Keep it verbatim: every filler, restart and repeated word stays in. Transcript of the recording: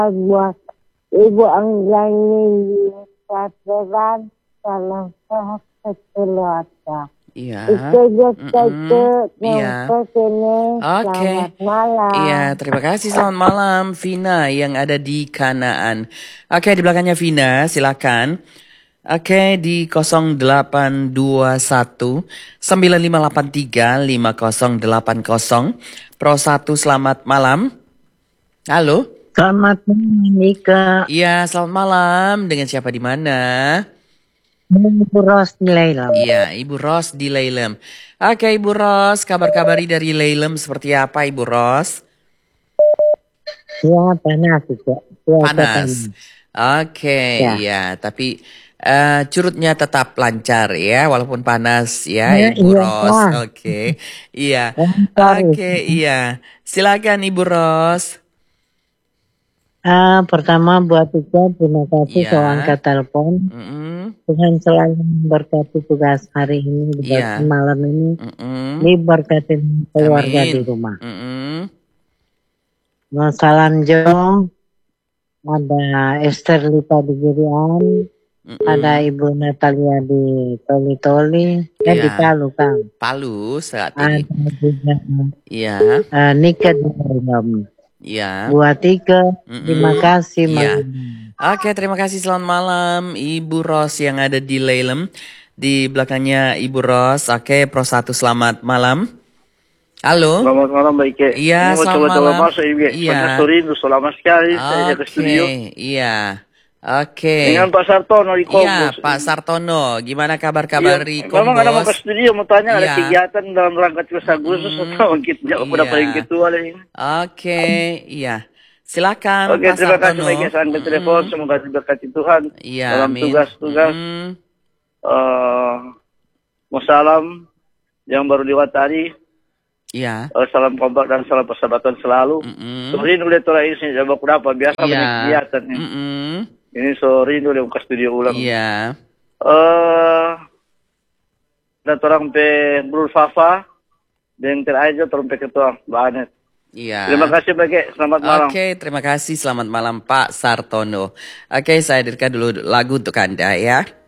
buat Ibu Anggreni Sateran, salam sehat keluarga. Iya. Itu juga Mm-mm. Iya. Oke. Selamat malam. Iya, terima kasih. Selamat malam, Vina yang ada di Kanaan. Oke, di belakangnya Vina, silakan. Oke, di nol delapan dua satu sembilan lima delapan tiga lima nol delapan nol. Pro satu, selamat malam. Halo. Selamat malam, Nika. Iya, selamat malam. Dengan siapa di mana? Ibu Ros di Lailem. Iya, Ibu Ros di Lailem. Oke, Ibu Ros, kabar-kabari dari Lailem seperti apa, Ibu Ros? Ya, panas juga. Cuaca Panas. Oke, Ya. iya, tapi uh, curutnya tetap lancar ya, walaupun panas ya, Ya, Ibu iya, Ros. Pak. Oke, iya. Lancar Oke, itu. iya. Silakan Ibu Ros. Ah, pertama buat Ika, terima kasih Iya. soal angkat telepon. Mm-mm. Tuhan selalu memberkati tugas hari ini, Iya. malam ini. Mm-mm. Diberkati keluarga Amin. di rumah. Mm-mm. Mau salam jong. Ada Esther Lita di Girian. Mm-mm. Ada Ibu Natalia di Toli-Toli. Ya, Iya. di Palu, Kang. Palu saat ini. Ada juga Iya. uh, Nika di Lailem. Iya. Buat Ika, Mm-mm. terima kasih. Iya. Malam. Oke, terima kasih. Selamat malam Ibu Ros yang ada di Lailem. Di belakangnya Ibu Ros. Oke, Pro satu, selamat malam. Halo. Selamat malam Mbak Ike. Iya, Ini mau selamat coba-coba malam. masuk Ibu. Iya. Soalnya sorry, lama sekali saya ke studio. Oke, iya. Oke. Dengan Pak Sartono di Kombos. Iya, Pak Sartono. Gimana kabar-kabar di Iya, memang ada mau ke Kombos? studio, mau tanya ada Iya. kegiatan dalam rangka tujuh belas Agustus Mm, atau kita udah iya. paling ketua ini. Oke, iya. Silakan Oke, Pak terima kasih Sartono. Mbak Ike. Saya angkat telepon, semoga diberkati Tuhan Iya, dalam amin. tugas-tugas. Mm, Eh, mau salam yang baru lewat tadi. Iya. Eh, salam kompak dan salam persahabatan selalu. Mm-mm. Sorry nulis tora ini coba kenapa biasa Iya. banyak kegiatan nih. Mm-mm. Ini sorry nulis ke studio ulang. Iya. Eh, dan orang pe Brul Fafa dan terakhir orang pe ketua Mbak Anet. Iya. Terima kasih Mbak Ike. Selamat malam. Oke, terima kasih. Selamat malam Pak Sartono. Oke, saya hadirkan dulu lagu untuk Anda ya.